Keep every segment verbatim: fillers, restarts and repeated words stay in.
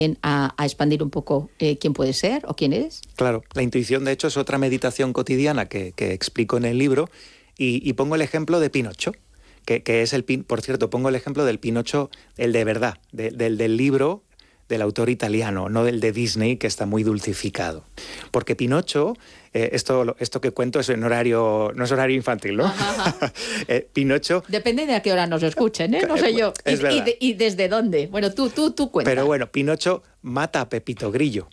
A, a expandir un poco eh, quién puede ser o quién eres. Claro, la intuición de hecho es otra meditación cotidiana que, que explico en el libro y, y pongo el ejemplo de Pinocho, que, que es el, por cierto, pongo el ejemplo del Pinocho, el de verdad, de, del, del libro del autor italiano, no del de Disney, que está muy dulcificado. Porque Pinocho, eh, esto, esto que cuento es en horario, no es horario infantil, ¿no? Ajá, ajá. eh, Pinocho... Depende de a qué hora nos escuchen, ¿eh? No sé yo. Es y, verdad. Y, de, ¿Y desde dónde? Bueno, tú, tú, tú cuenta. Pero bueno, Pinocho mata a Pepito Grillo.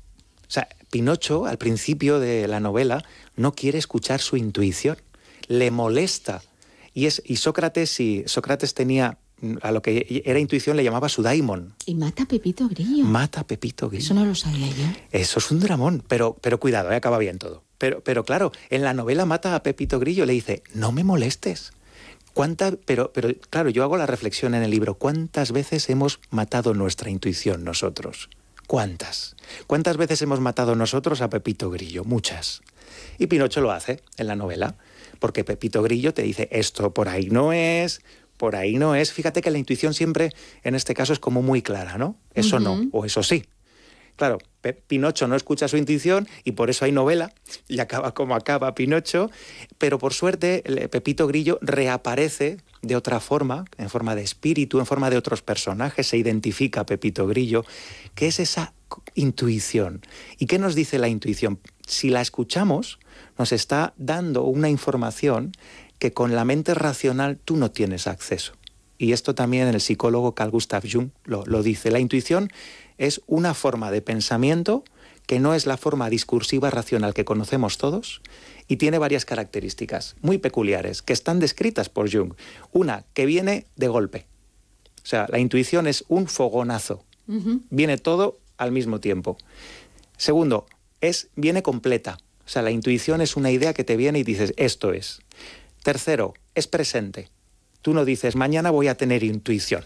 O sea, Pinocho, al principio de la novela, no quiere escuchar su intuición. Le molesta. Y, es, y Sócrates, y Sócrates tenía... a lo que era intuición le llamaba su daimon. Y mata a Pepito Grillo. Mata a Pepito Grillo. Eso no lo sabía yo. Eso es un dramón, pero, pero cuidado, ¿eh? Acaba bien todo. Pero, pero claro, en la novela mata a Pepito Grillo, le dice, no me molestes. ¿Cuánta, pero, pero claro, yo hago la reflexión en el libro, ¿cuántas veces hemos matado nuestra intuición nosotros? ¿Cuántas? ¿Cuántas veces hemos matado nosotros a Pepito Grillo? Muchas. Y Pinocho lo hace en la novela, porque Pepito Grillo te dice, esto por ahí no es... por ahí no es. Fíjate que la intuición siempre, en este caso, es como muy clara, ¿no? Eso uh-huh. no, o eso sí. Claro, Pe- Pinocho no escucha su intuición y por eso hay novela, y acaba como acaba Pinocho, pero por suerte el Pepito Grillo reaparece de otra forma, en forma de espíritu, en forma de otros personajes, se identifica a Pepito Grillo, que es esa intuición. ¿Y qué nos dice la intuición? Si la escuchamos, nos está dando una información que con la mente racional tú no tienes acceso. Y esto también el psicólogo Carl Gustav Jung lo, lo dice. La intuición es una forma de pensamiento que no es la forma discursiva racional que conocemos todos y tiene varias características muy peculiares que están descritas por Jung. Una, que viene de golpe. O sea, la intuición es un fogonazo. Uh-huh. Viene todo al mismo tiempo. Segundo, es, viene completa. O sea, la intuición es una idea que te viene y dices, esto es. Tercero, es presente. Tú no dices, mañana voy a tener intuición.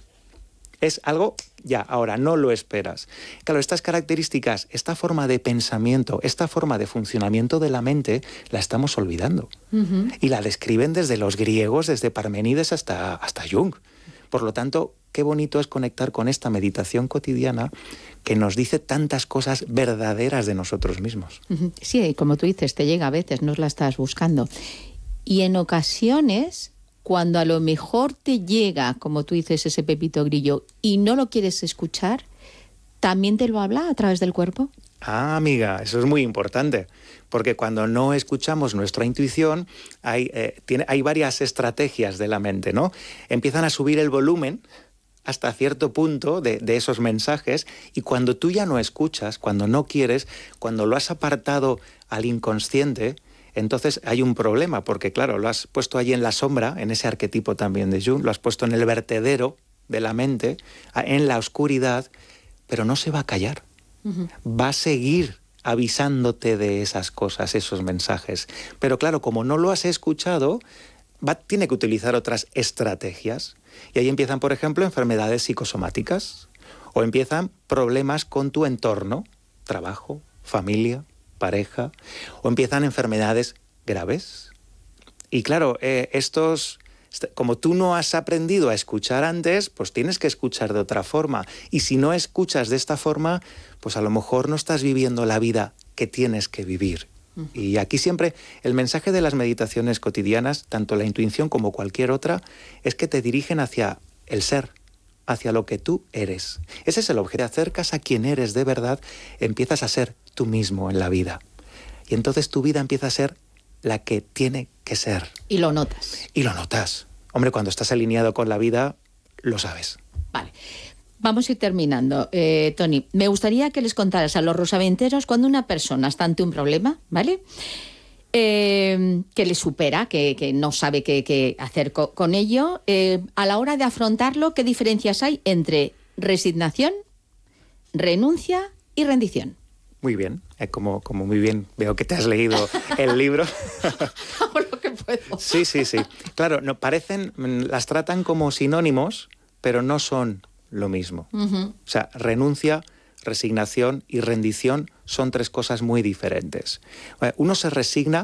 Es algo, ya, ahora, no lo esperas. Claro, estas características, esta forma de pensamiento, esta forma de funcionamiento de la mente, la estamos olvidando. Uh-huh. Y la describen desde los griegos, desde Parménides hasta, hasta Jung. Por lo tanto, qué bonito es conectar con esta meditación cotidiana que nos dice tantas cosas verdaderas de nosotros mismos. Uh-huh. Sí, como tú dices, te llega a veces, no la estás buscando. Y en ocasiones, cuando a lo mejor te llega, como tú dices, ese Pepito Grillo y no lo quieres escuchar, ¿también te lo habla a través del cuerpo? Ah, amiga, eso es muy importante, porque cuando no escuchamos nuestra intuición, hay, eh, tiene, hay varias estrategias de la mente, ¿no? Empiezan a subir el volumen hasta cierto punto de, de esos mensajes y cuando tú ya no escuchas, cuando no quieres, cuando lo has apartado al inconsciente, entonces hay un problema, porque claro, lo has puesto allí en la sombra, en ese arquetipo también de Jung, lo has puesto en el vertedero de la mente, en la oscuridad, pero no se va a callar. Uh-huh. Va a seguir avisándote de esas cosas, esos mensajes. Pero claro, como no lo has escuchado, va, tiene que utilizar otras estrategias. Y ahí empiezan, por ejemplo, enfermedades psicosomáticas, o empiezan problemas con tu entorno, trabajo, familia, pareja, o empiezan enfermedades graves. Y claro, eh, estos, como tú no has aprendido a escuchar antes, pues tienes que escuchar de otra forma. Y si no escuchas de esta forma, pues a lo mejor no estás viviendo la vida que tienes que vivir. Uh-huh. Y aquí siempre el mensaje de las meditaciones cotidianas, tanto la intuición como cualquier otra, es que te dirigen hacia el ser, hacia lo que tú eres. Ese es el objetivo. Te acercas a quien eres de verdad, empiezas a ser tú mismo en la vida. Y entonces tu vida empieza a ser la que tiene que ser. Y lo notas. Y lo notas. Hombre, cuando estás alineado con la vida, lo sabes. Vale. Vamos a ir terminando. Eh, Toni, me gustaría que les contaras a los rosaventeros cuando una persona está ante un problema, ¿vale?, Eh, que le supera, que, que no sabe qué, qué hacer co- con ello, eh, a la hora de afrontarlo, ¿qué diferencias hay entre resignación, renuncia y rendición? Muy bien, eh, como, como muy bien veo que te has leído el libro. Hago lo que puedo. Sí, sí, sí. Claro, no, parecen, las tratan como sinónimos, pero no son lo mismo. Uh-huh. O sea, renuncia, resignación y rendición son tres cosas muy diferentes. Uno se resigna